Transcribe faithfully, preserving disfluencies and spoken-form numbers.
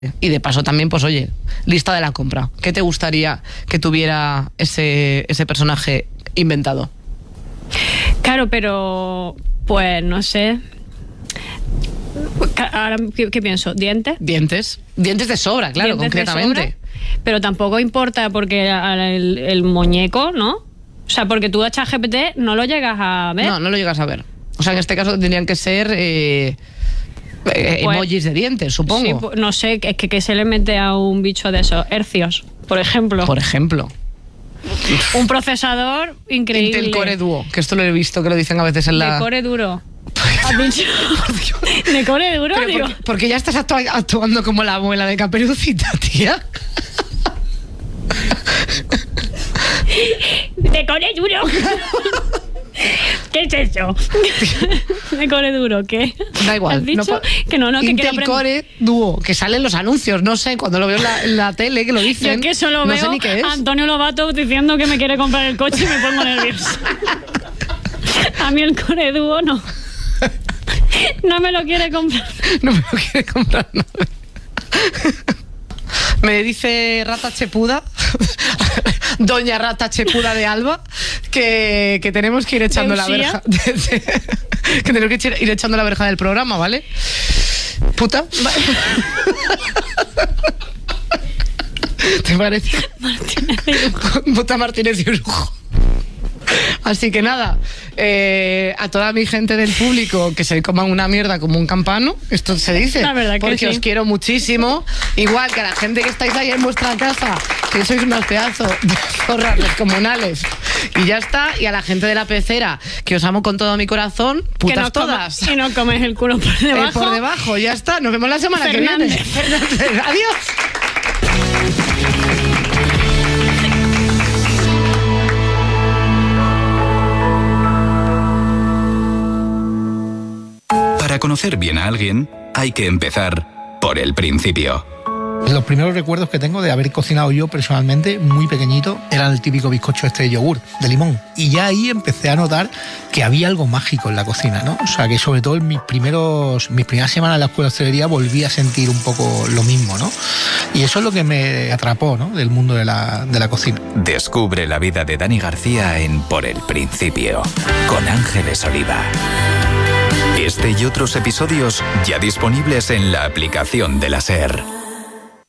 Y de paso también, pues oye, lista de la compra. ¿Qué te gustaría que tuviera ese, ese personaje inventado? Claro, pero pues no sé. Ahora, ¿qué, qué pienso? ¿Dientes? Dientes. Dientes de sobra, claro, Dientes concretamente. de sobra, pero tampoco importa porque el, el muñeco, ¿no? O sea, porque tú a ChatGPT no lo llegas a ver. No, no lo llegas a ver. O sea, en este caso tendrían que ser eh, eh, Pues, emojis de dientes, supongo. Sí, pues, no sé, es que, que se le mete a un bicho de esos. Hercios, por ejemplo. Por ejemplo. Un procesador increíble. Intel Core Duo, que esto lo he visto que lo dicen a veces en la... De Core duro. ¿Has dicho? ¿De Core duro, Pero digo? porque, porque ya estás actua- actuando como la abuela de Caperucita, tía. De Core duro. ¿Qué es eso? De Core duro, ¿qué? Da igual. ¿Has dicho? No, que no, no, que quiero Intel aprender. Core Duo, que salen los anuncios, no sé, cuando lo veo en la, en la tele que lo Yo dicen. es que solo no veo sé ni qué es. a Antonio Lobato diciendo que me quiere comprar el coche y me pongo nerviosa. A mí el Core Duo no. No me lo quiere comprar. No me lo quiere comprar nadie. Me dice Rata Chepuda, doña Rata Chepuda de Alba, que, que tenemos que ir echando la Usía. verja. de- de- que tenemos que ir echando la verja del programa, ¿vale? Puta. ¿Te parece? Martínez de lujo. Puta Martínez de Lujo. Así que nada, eh, a toda mi gente del público que se coman una mierda como un campano, esto se dice, La verdad que porque sí. os quiero muchísimo, igual que a la gente que estáis ahí en vuestra casa, que sois unos pedazos de zorras descomunales, y ya está, y a la gente de la pecera, que os amo con todo mi corazón, Que putas no todas. comas- y no comes el culo por Eh, debajo. por debajo, ya está, nos vemos la semana Fernández. que viene. Fernández, adiós. Para conocer bien a alguien, hay que empezar por el principio. Los primeros recuerdos que tengo de haber cocinado yo personalmente, muy pequeñito, eran el típico bizcocho este de yogur, de limón. Y ya ahí empecé a notar que había algo mágico en la cocina, ¿no? O sea, que sobre todo en mis primeros, mis primeras semanas en la escuela de hostelería volví a sentir un poco lo mismo, ¿no? Y eso es lo que me atrapó, ¿no? Del mundo de la, de la cocina. Descubre la vida de Dani García en Por el Principio, con Ángeles Oliva. Este y otros episodios ya disponibles en la aplicación de la SER.